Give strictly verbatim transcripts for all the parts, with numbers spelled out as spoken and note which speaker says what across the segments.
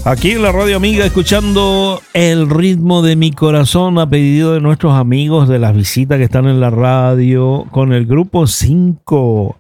Speaker 1: Aquí en la Radio Amiga, escuchando El Ritmo de Mi Corazón, a pedido de nuestros amigos de las visitas que están en la radio, con el grupo cinco.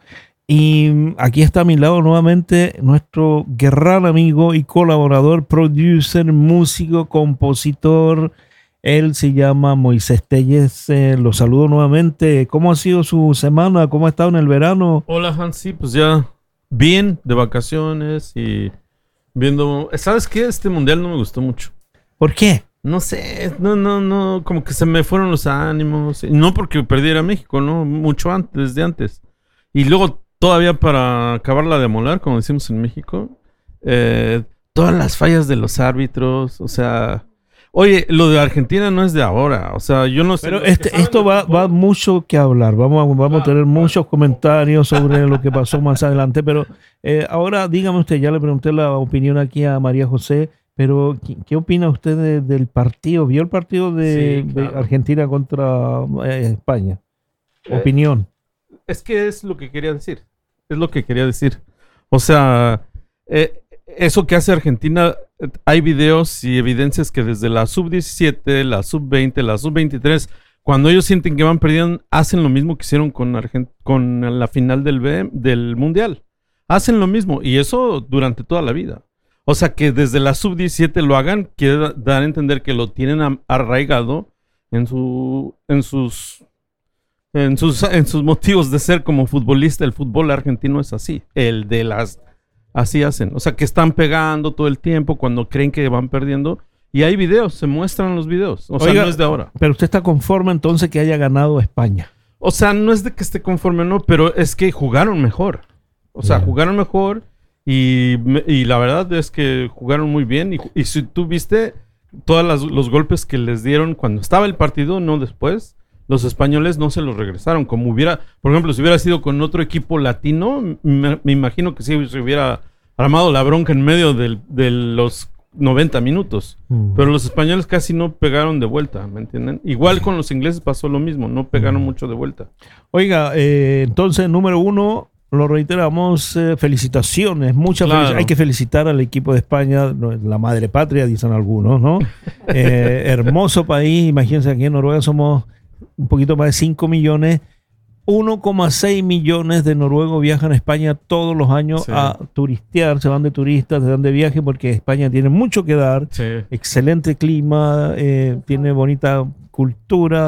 Speaker 1: Y aquí está a mi lado nuevamente nuestro gran amigo y colaborador, producer, músico, compositor. Él se llama Moisés Telles. Eh, lo saludo nuevamente. ¿Cómo ha sido su semana? ¿Cómo ha estado en el verano?
Speaker 2: Hola, Hansi. Pues ya bien, de vacaciones y viendo... ¿Sabes qué? Este mundial no me gustó mucho.
Speaker 1: ¿Por qué?
Speaker 2: No sé, no, no, no, como que se me fueron los ánimos. No porque perdiera México, ¿no? Mucho antes, desde antes. Y luego todavía para acabarla de molar, como decimos en México, eh, todas las fallas de los árbitros, o sea... Oye, lo de Argentina no es de ahora, o sea, yo no sé...
Speaker 1: Pero este, esto va, va mucho que hablar, vamos a, vamos a tener muchos comentarios sobre lo que pasó más adelante, pero eh, ahora dígame usted, ya le pregunté la opinión aquí a María José, pero ¿qué, qué opina usted de, del partido? ¿Vio el partido de, sí, claro. de Argentina contra eh, España? Opinión.
Speaker 2: Eh, es que es lo que quería decir, es lo que quería decir. O sea, eh, eso que hace Argentina... Hay videos y evidencias que desde la sub diecisiete, la sub veinte, la sub veintitrés, cuando ellos sienten que van perdiendo, hacen lo mismo que hicieron con, Argent- con la final del, B M, del Mundial. Hacen lo mismo, y eso durante toda la vida. O sea, que desde la sub diecisiete lo hagan, quiere dar a entender que lo tienen arraigado en, su, en, sus, en, sus, en sus motivos de ser como futbolista. El fútbol argentino es así, el de las... Así hacen, o sea que están pegando todo el tiempo cuando creen que van perdiendo. Y hay videos, se muestran los videos. O
Speaker 1: Oiga,
Speaker 2: sea, no es de ahora.
Speaker 1: Pero usted está conforme entonces que haya ganado España.
Speaker 2: O sea, no es de que esté conforme, no, pero es que jugaron mejor. O sea, yeah. jugaron mejor y, y la verdad es que jugaron muy bien. Y, y si tú viste todos los golpes que les dieron cuando estaba el partido, no después, los españoles no se los regresaron. Como hubiera, por ejemplo, si hubiera sido con otro equipo latino, me, me imagino que sí se hubiera armado la bronca en medio del, de los noventa minutos. Mm. Pero los españoles casi no pegaron de vuelta, ¿me entienden? Igual con los ingleses pasó lo mismo, no pegaron mm. mucho de vuelta.
Speaker 1: Oiga, eh, entonces, número uno, lo reiteramos, eh, felicitaciones, muchas
Speaker 2: claro.
Speaker 1: felicidades. Hay que felicitar al equipo de España, la madre patria, dicen algunos, ¿no? eh, hermoso país, imagínense, aquí en Noruega somos un poquito más de cinco millones, uno coma seis millones de noruegos viajan a España todos los años sí. a turistear, se van de turistas, se van de viaje porque España tiene mucho que dar,
Speaker 2: sí.
Speaker 1: excelente clima, eh, tiene bonita cultura.